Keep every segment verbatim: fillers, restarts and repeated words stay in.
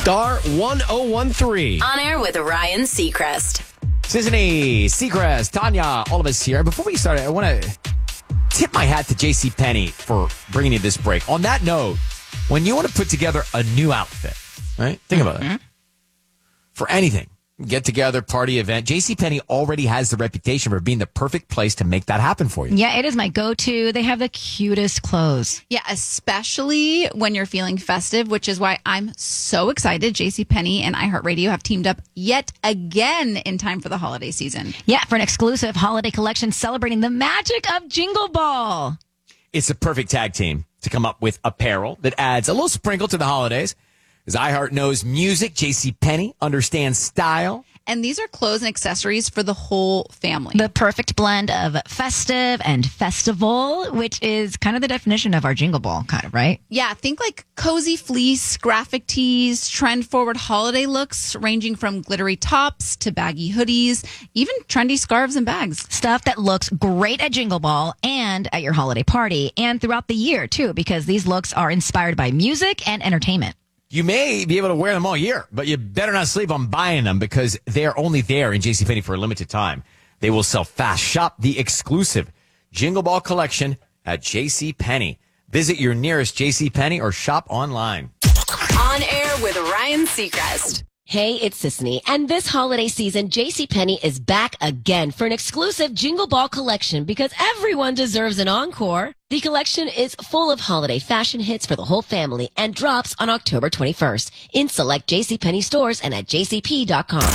Star one oh one three. On air with Ryan Seacrest. Sisney, Seacrest, Tanya, all of us here. Before we start, I want to tip my hat to JCPenney for bringing you this break. On that note, when you want to put together a new outfit, right? Think about mm-hmm. it. For anything, get together, party, event, JCPenney already has the reputation for being the perfect place to make that happen for you. Yeah, it is my go-to. They have the cutest clothes. Yeah, especially when you're feeling festive, which is why I'm so excited. JCPenney and iHeartRadio have teamed up yet again in time for the holiday season. Yeah, for an exclusive holiday collection celebrating the magic of Jingle Ball. It's a perfect tag team to come up with apparel that adds a little sprinkle to the holidays. Because iHeart knows music, JCPenney understands style. And these are clothes and accessories for the whole family. The perfect blend of festive and festival, which is kind of the definition of our Jingle Ball, kind of, right? Yeah, think like cozy fleece, graphic tees, trend-forward holiday looks, ranging from glittery tops to baggy hoodies, even trendy scarves and bags. Stuff that looks great at Jingle Ball and at your holiday party, and throughout the year, too, because these looks are inspired by music and entertainment. You may be able to wear them all year, but you better not sleep on buying them because they are only there in JCPenney for a limited time. They will sell fast. Shop the exclusive Jingle Ball collection at JCPenney. Visit your nearest JCPenney or shop online. On air with Ryan Seacrest. Hey, it's Sisney, and this holiday season, JCPenney is back again for an exclusive Jingle Ball collection because everyone deserves an encore. The collection is full of holiday fashion hits for the whole family and drops on October twenty-first in select JCPenney stores and at j c p dot com.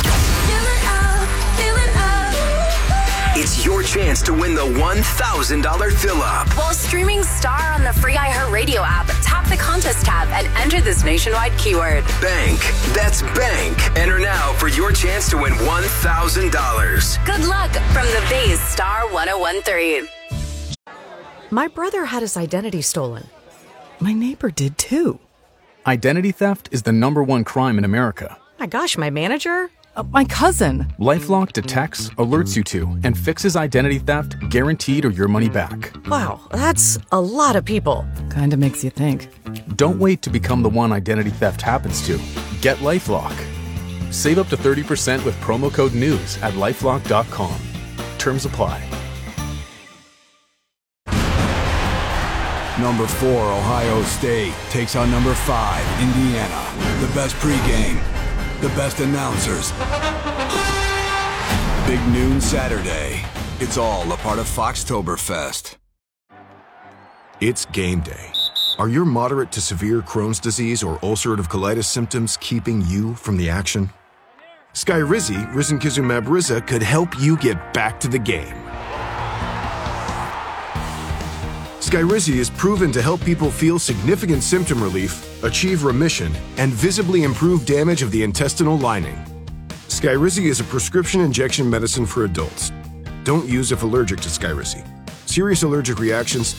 It's your chance to win the one thousand dollars fill-up. While streaming Star on the free iHeartRadio app, tap the contest tab and enter this nationwide keyword. Bank. That's bank. Enter now for your chance to win one thousand dollars. Good luck from the Bay's Star one oh one three. My brother had his identity stolen. My neighbor did too. Identity theft is the number one crime in America. My gosh, my manager? Uh, my cousin. LifeLock detects, alerts you to, and fixes identity theft guaranteed or your money back. Wow, that's a lot of people. Kinda makes you think. Don't wait to become the one identity theft happens to. Get LifeLock. Save up to thirty percent with promo code NEWS at lifelock dot com. Terms apply. Number four, Ohio State, takes on number five, Indiana. The best pregame, the best announcers. Big noon Saturday. It's all a part of Foxtoberfest. It's game day. Are your moderate to severe Crohn's disease or ulcerative colitis symptoms keeping you from the action? Skyrizi, risankizumab Riza, could help you get back to the game. Skyrizi is proven to help people feel significant symptom relief, achieve remission, and visibly improve damage of the intestinal lining. Skyrizi is a prescription injection medicine for adults. Don't use if allergic to Skyrizi. Serious allergic reactions,